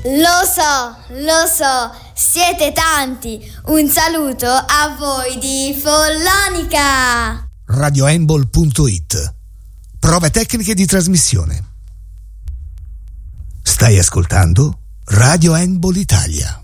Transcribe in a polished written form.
Lo so, siete tanti. Un saluto a voi di Follonica. radiohandball.it. Prove tecniche di trasmissione. Stai ascoltando Radio Handball Italia.